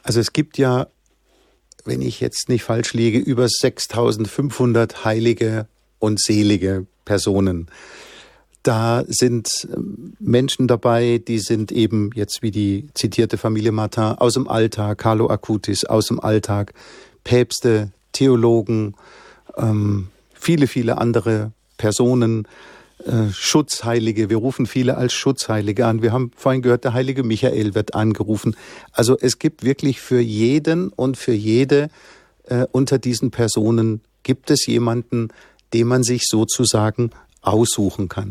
Also es gibt ja, wenn ich jetzt nicht falsch liege, über 6.500 heilige und selige Personen. Da sind Menschen dabei, die sind eben jetzt wie die zitierte Familie Martin aus dem Alltag, Carlo Acutis aus dem Alltag, Päpste, Theologen, viele, viele andere Personen, Schutzheilige. Wir rufen viele als Schutzheilige an. Wir haben vorhin gehört, der heilige Michael wird angerufen. Also es gibt wirklich für jeden und für jede unter diesen Personen gibt es jemanden, den man sich sozusagen aussuchen kann.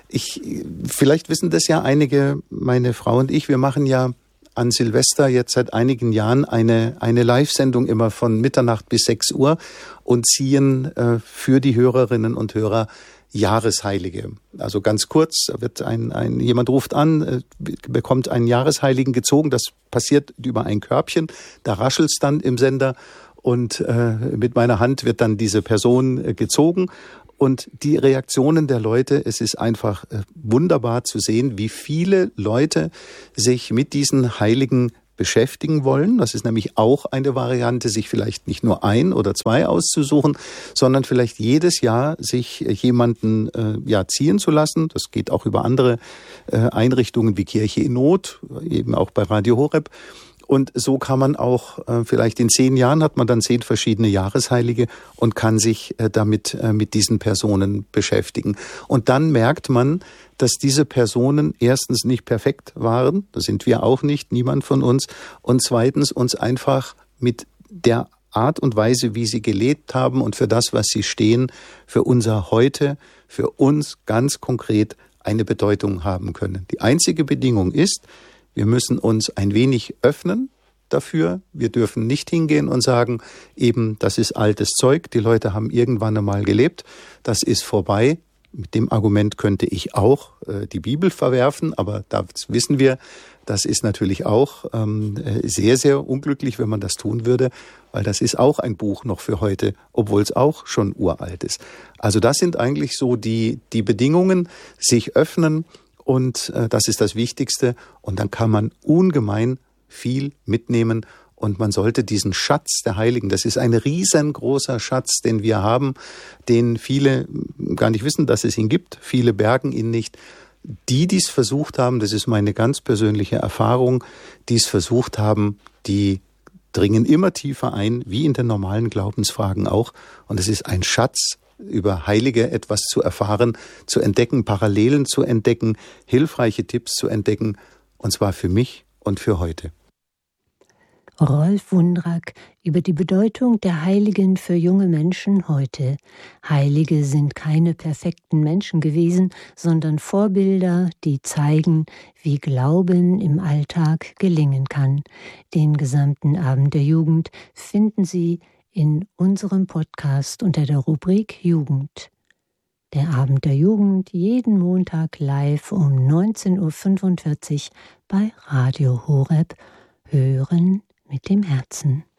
Vielleicht wissen das ja einige, meine Frau und ich, wir machen ja an Silvester jetzt seit einigen Jahren eine Live-Sendung immer von Mitternacht bis 6 Uhr und ziehen für die Hörerinnen und Hörer Jahresheilige. Also ganz kurz, wird jemand ruft an, bekommt einen Jahresheiligen gezogen, das passiert über ein Körbchen, da raschelt's dann im Sender und mit meiner Hand wird dann diese Person gezogen. Und die Reaktionen der Leute, es ist einfach wunderbar zu sehen, wie viele Leute sich mit diesen Heiligen beschäftigen wollen. Das ist nämlich auch eine Variante, sich vielleicht nicht nur 1 oder 2 auszusuchen, sondern vielleicht jedes Jahr sich jemanden ziehen zu lassen. Das geht auch über andere Einrichtungen wie Kirche in Not, eben auch bei Radio Horeb. Und so kann man auch, vielleicht in 10 Jahren hat man dann 10 verschiedene Jahresheilige und kann sich damit mit diesen Personen beschäftigen. Und dann merkt man, dass diese Personen erstens nicht perfekt waren, das sind wir auch nicht, niemand von uns, und zweitens uns einfach mit der Art und Weise, wie sie gelebt haben und für das, was sie stehen, für unser Heute, für uns ganz konkret eine Bedeutung haben können. Die einzige Bedingung ist, wir müssen uns ein wenig öffnen dafür. Wir dürfen nicht hingehen und sagen, eben, das ist altes Zeug, die Leute haben irgendwann einmal gelebt, das ist vorbei. Mit dem Argument könnte ich auch die Bibel verwerfen, aber da wissen wir, das ist natürlich auch sehr, sehr unglücklich, wenn man das tun würde, weil das ist auch ein Buch noch für heute, obwohl es auch schon uralt ist. Also das sind eigentlich so die Bedingungen, sich öffnen. Und das ist das Wichtigste. Und dann kann man ungemein viel mitnehmen. Und man sollte diesen Schatz der Heiligen, das ist ein riesengroßer Schatz, den wir haben, den viele gar nicht wissen, dass es ihn gibt. Viele bergen ihn nicht. Die es versucht haben, das ist meine ganz persönliche Erfahrung, die es versucht haben, die dringen immer tiefer ein, wie in den normalen Glaubensfragen auch. Und es ist ein Schatz, über Heilige etwas zu erfahren, zu entdecken, Parallelen zu entdecken, hilfreiche Tipps zu entdecken, und zwar für mich und für heute. Rolf Wundrack über die Bedeutung der Heiligen für junge Menschen heute. Heilige sind keine perfekten Menschen gewesen, sondern Vorbilder, die zeigen, wie Glauben im Alltag gelingen kann. Den gesamten Abend der Jugend finden Sie in unserem Podcast unter der Rubrik Jugend. Der Abend der Jugend jeden Montag live um 19.45 Uhr bei Radio Horeb. Hören mit dem Herzen.